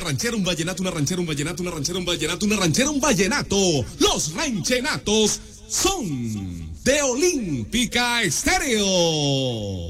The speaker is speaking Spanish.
ranchera, un vallenato, una ranchera, un vallenato, una ranchera, un vallenato, una ranchera, un vallenato. Los ranchenatos son de Olímpica Estéreo.